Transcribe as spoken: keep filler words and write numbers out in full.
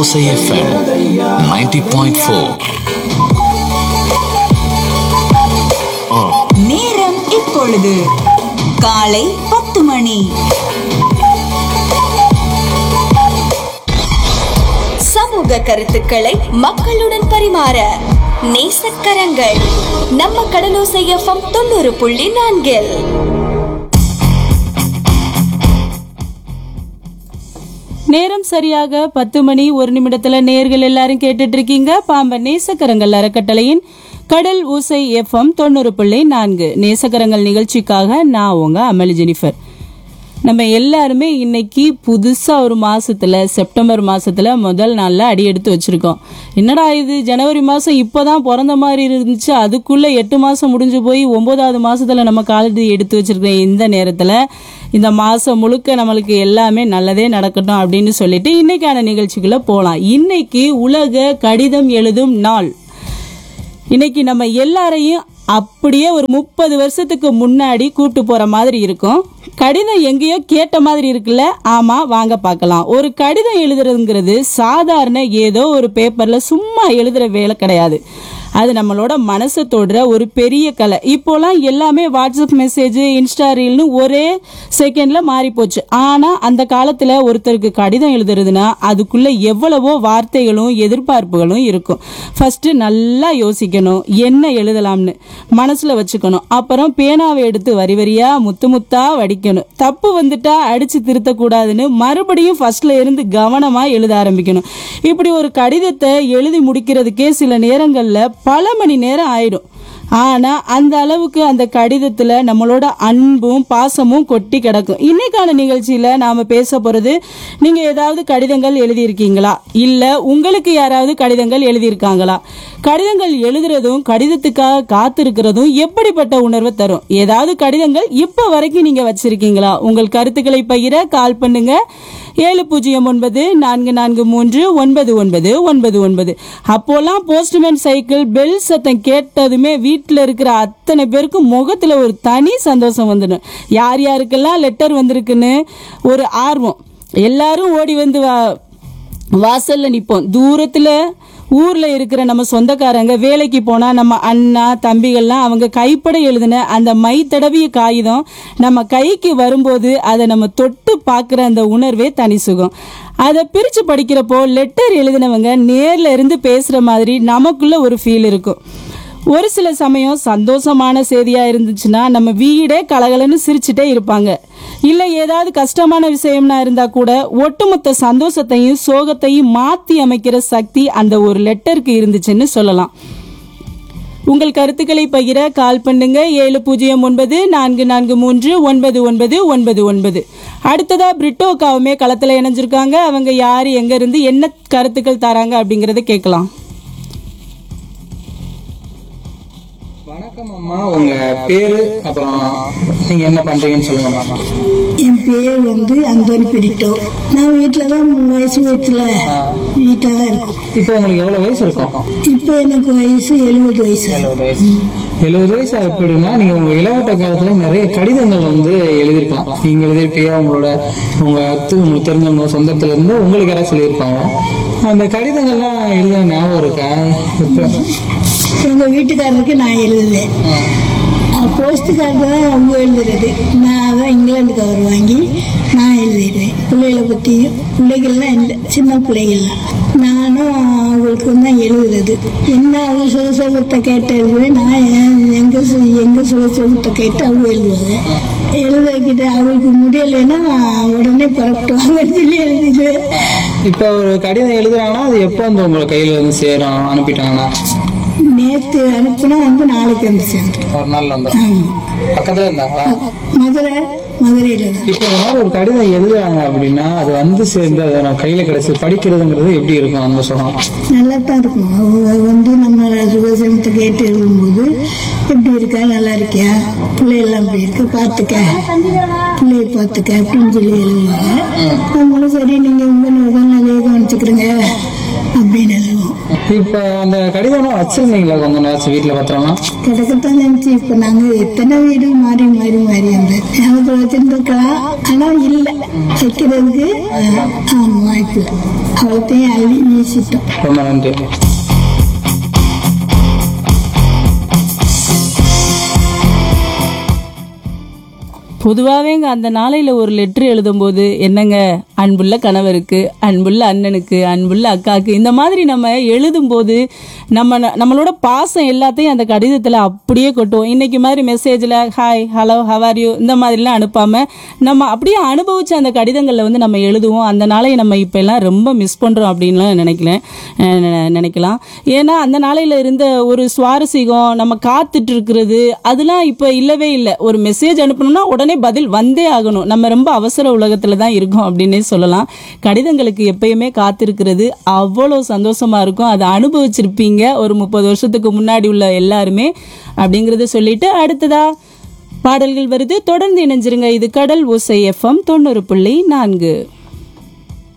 Alosa F M ninety point four. நேரம் இப்பொழுது காலை பத்து மணி. சமூக கருத்துக்களை மக்களுடன் பரிமாற நேசக்கரங்கள் நம்ம கடலோசை எஃப் எம் தொண்ணூறு புள்ளி நான்கில். நேரம் சரியாக பத்து மணி ஒரு நிமிடத்துல நேர்கள் எல்லாரும் கேட்டுட்டு இருக்கீங்க பாம்பன் நேசக்கரங்கள் அறக்கட்டளையின் கடல் ஊசை எஃப் எம் தொண்ணூறு புள்ளி நான்கு நேசக்கரங்கள் நிகழ்ச்சிக்காக நான் உங்க அமளி ஜெனிஃபர். நம்ம எல்லாருமே இன்னைக்கு புதுசா ஒரு மாசத்துல செப்டம்பர் மாசத்துல முதல் நாள்ல அடி எடுத்து வச்சிருக்கோம். என்னடா இது ஜனவரி மாசம் இப்பதான் பிறந்த மாதிரி இருந்துச்சு, அதுக்குள்ள எட்டு மாசம் முடிஞ்சு போய் ஒன்பதாவது மாசத்துல நம்ம காலடி எடுத்து வச்சிருக்கோம். இந்த நேரத்துல இந்த மாசம் முழுக்க நம்மளுக்கு எல்லாமே நல்லதே நடக்கட்டும் அப்படின்னு சொல்லிட்டு இன்னைக்கான நிகழ்ச்சிக்குள்ள போலாம். இன்னைக்கு உலக கடிதம் எழுதும் நாள். இன்னைக்கு நம்ம எல்லாரையும் அப்படியே ஒரு முப்பது வருஷத்துக்கு முன்னாடி கூட்டு போற மாதிரி இருக்கும். கடிதம் எங்கேயோ கேட்ட மாதிரி இருக்குல்ல? ஆமா, வாங்க பார்க்கலாம். ஒரு கடிதம் எழுதுறதுங்கிறது சாதாரண ஏதோ ஒரு பேப்பர்ல சும்மா எழுதுற வேலை கிடையாது. அது நம்மளோட மனசை தொடுற ஒரு பெரிய கலை. இப்போலாம் எல்லாமே வாட்ஸ்அப் மெசேஜ், இன்ஸ்டா ரீல்னு ஒரே செகண்ட்ல மாறி போச்சு. ஆனா அந்த காலத்துல ஒருத்தருக்கு கடிதம் எழுதுறதுன்னா அதுக்குள்ள எவ்வளவோ வார்த்தைகளும் எதிர்பார்ப்புகளும் இருக்கும். ஃபர்ஸ்ட் நல்லா யோசிக்கணும், என்ன எழுதலாம்னு மனசுல வச்சுக்கணும். அப்புறம் பேனாவை எடுத்து வரி வரியா முத்து முத்தா வடிக்கணும். தப்பு வந்துட்டா அடிச்சு திருத்தக்கூடாதுன்னு மறுபடியும் ஃபர்ஸ்ட்ல இருந்து கவனமா எழுத ஆரம்பிக்கணும். இப்படி ஒரு கடிதத்தை எழுதி முடிக்கிறதுக்கே சில நேரங்கள்ல பல மணி நேரம் ஆயிடும். ஆனா அந்த அளவுக்கு அந்த கடிதத்துல நம்மளோட அன்பும் பாசமும் கொட்டி கிடக்கும். இன்னைக்கான நிகழ்ச்சியில நாம பேச போறது, நீங்க ஏதாவது கடிதங்கள் எழுதியிருக்கீங்களா, இல்ல உங்களுக்கு யாராவது கடிதங்கள் எழுதியிருக்காங்களா? கடிதங்கள் எழுதுறதும் கடிதத்துக்காக காத்திருக்கிறதும் எப்படிப்பட்ட உணர்வை தரும்? ஏதாவது கடிதங்கள் இப்ப வரைக்கும் நீங்க வச்சிருக்கீங்களா? உங்கள் கருத்துக்களை பகிர கால் பண்ணுங்க. ஏழு பூஜ்ஜியம் ஒன்பது நான்கு நான்கு மூன்று ஒன்பது ஒன்பது ஒன்பது ஒன்பது. அப்போல்லாம் போஸ்ட்மேன் சைக்கிள் பெல் சத்தம் கேட்டதுமே வீட்டுல இருக்கிற அத்தனை பேருக்கும் முகத்துல ஒரு தனி சந்தோஷம் வந்துடும். யார் யாருக்கெல்லாம் லெட்டர் வந்திருக்குன்னு ஒரு ஆர்வம். எல்லாரும் ஓடி வந்து வாசல்ல நிப்போம். தூரத்துல ஊர்ல இருக்கிற நம்ம சொந்தக்காரங்க வேலைக்கு போனா நம்ம அண்ணா தம்பிகள்லாம் அவங்க கைப்பட எழுதின அந்த மை தடவிய காகிதம் நம்ம கைக்கு வரும்போது அதை நம்ம தொட்டு பார்க்குற அந்த உணர்வே தனி சுகம். அதை பிரிச்சு படிக்கிறப்போ லெட்டர் எழுதினவங்க நேர்ல இருந்து பேசுற மாதிரி நமக்குள்ள ஒரு ஃபீல் இருக்கும். ஒரு சில சமயம் சந்தோஷமான செய்தியா இருந்துச்சுன்னா நம்ம வீடே கலகலன்னு சிரிச்சுட்டே இருப்பாங்க. இல்ல ஏதாவது கஷ்டமான விஷயம்னா இருந்தா கூட ஒட்டுமொத்த சந்தோஷத்தையும் சோகத்தையும் மாத்தி அமைக்கிற சக்தி அந்த ஒரு லெட்டருக்கு இருந்துச்சுன்னு சொல்லலாம். உங்கள் கருத்துக்களை பகிர கால் பண்ணுங்க. ஏழு பூஜ்ஜியம் ஒன்பது நான்கு நான்கு மூன்று ஒன்பது ஒன்பது ஒன்பது ஒன்பது. அடுத்ததா பிரிட்டோக்காவுமே களத்துல இணைஞ்சிருக்காங்க. அவங்க யாரு, எங்க இருந்து என்ன கருத்துக்கள் தராங்க அப்படிங்கறத கேட்கலாம். வணக்கம் அம்மா, உங்க பேரு அப்புறம் நீங்க என்ன பண்றீங்கன்னு சொல்லுங்க மாமா. என் பேர் வந்து அந்தோனி பிரிட்டோ. நான் வீட்டுல தான் மூணு வயசு வயசுல வீட்டுல தான் இருக்கும். இப்போ உங்களுக்கு எவ்வளவு வயசு இருக்கும்? இப்போ எனக்கு வயசு எழுபது வயசு. எழுபது வயசு எழுபது வயசு எப்படின்னா, நீங்க உங்க இளவட்ட காலத்துல நிறைய கடிதங்கள் வந்து எழுதிருக்கலாம். நீங்க எழுதிருப்பியா, உங்களோட உங்க உங்களுக்கு தெரிஞ்சவங்க சொந்தத்துல இருந்து உங்களுக்கு யாராவது சொல்லியிருப்பாங்க. அந்த கடிதங்கள்லாம் எழுத ஞாபகம் இருக்கா? எங்க வீட்டுக்காரருக்கு நான் எழுதுவேன். போஸ்டுக்காரருக்கு தான் அவங்க எழுதுறது. நான் தான் இங்கிலாந்து கவர் வாங்கி நான் எழுதிடுவேன். பிள்ளைகளை பற்றி, பிள்ளைகள்லாம் இல்லை, சின்ன பிள்ளைகள்லாம் நானும் அவங்களுக்கு தான் எழுதுறது. என்ன அவங்க சுக சுகத்தை கேட்டு எழுதுவேன், நான் எங்க எங்க சுக சுகத்தை கேட்டு அவங்க எழுதுவாங்க. எழுதிக்கிட்டு அவங்களுக்கு முடியலைன்னா உடனே புறப்பட்டுவாங்கன்னு சொல்லி எழுதிடுவேன். இப்போ ஒரு கடிதம் எழுதுறாங்கன்னா அது எப்போ வந்து உங்களை கையில வந்து சேரும்? அனுப்பிட்டாங்கன்னா நேற்று அனுப்புனா வந்து நாளைக்கு வந்து சேர்ந்து ஒரு நாள் வந்து பக்கத்துல இருந்தாங்களா? மதுரை மதுரையில தான். இப்போ இந்த மாதிரி ஒரு கடிதம் எழுதுறாங்க அப்படின்னா அது வந்து சேர்ந்து அதை நம்ம கையில கிடைச்சி படிக்கிறதுங்கிறது எப்படி இருக்கும்? அந்த சுகம் நல்லா தான் இருக்கும். அவங்க வந்து நம்ம சுகசனத்தை கேட்டு எழுதும்போது எப்படி இருக்கா, நல்லா இருக்கியா, பிள்ளைகள்லாம் எப்படி இருக்கு, பார்த்துக்க பிள்ளைய பார்த்துக்க அப்படின்னு சொல்லி எழுதுவாங்க. நம்மளும் சரி நீங்க உங்க உடல்நிலையை கவனிச்சுக்கிறீங்க அப்படின்னு எழுதுவோம். இப்ப அந்த கடிதம்லாம் வச்சிருந்தீங்களா கொஞ்ச நேரம் வீட்டுல பத்திரமா? கிடக்கத்தான் நினைச்சு இப்ப நாங்க எத்தனை வீடு மாறி மாறி மாறி அந்த ஞாபகத்தில் வச்சிருந்துருக்கலாம். ஆனா இல்ல வைக்கிறதுக்கு ஆமா வாய்ப்பு இல்லை. அவத்தையும் அள்ளி வீசிட்டோம். ரொம்ப நன்றி. பொதுவாகவேங்க அந்த நாளையில் ஒரு லெட்ரு எழுதும்போது என்னங்க, அன்புள்ள கணவருக்கு, அன்புள்ள அண்ணனுக்கு, அன்புள்ள அக்காவுக்கு, இந்த மாதிரி நம்ம எழுதும்போது நம்ம நம்மளோட பாசம் எல்லாத்தையும் அந்த கடிதத்தில் அப்படியே கொட்டுவோம். இன்னைக்கு மாதிரி மெசேஜில் hi, hello, how are you இந்த மாதிரிலாம் அனுப்பாமல் நம்ம அப்படியே அனுபவிச்ச அந்த கடிதங்களில் வந்து நம்ம எழுதுவோம். அந்த நாளையை நம்ம இப்போ எல்லாம் ரொம்ப மிஸ் பண்ணுறோம் அப்படின்லாம் நினைக்கல நினைக்கலாம் ஏன்னா அந்த நாளையில் இருந்த ஒரு சுவாரஸ்யம், நம்ம காத்துட்டு இருக்கிறது, அதெல்லாம் இப்போ இல்லவே இல்லை. ஒரு மெசேஜ் அனுப்பணும்னா உடனே பதில் வந்தே ஆகணும். நம்ம ரொம்ப அவசர உலகத்துல தான் இருக்கோம் அப்படின்னே சொல்லலாம். கடிதங்களுக்கு எப்பயுமே காத்திருக்கிறது அவ்வளோ சந்தோஷமா இருக்கும். அதை அனுபவிச்சிருப்பீங்க ஒரு முப்பது வருஷத்துக்கு முன்னாடி உள்ள எல்லாருமே அப்படிங்கறத சொல்லிட்டு அடுத்ததா பாடல்கள் வருது. தொடர்ந்து இணைஞ்சிருங்க. இது கடல் ஓசை எஃப்எம் தொண்ணூறு புள்ளி நான்கு.